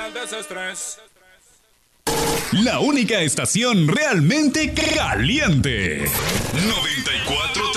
el desestrés. La única estación realmente caliente. 94.3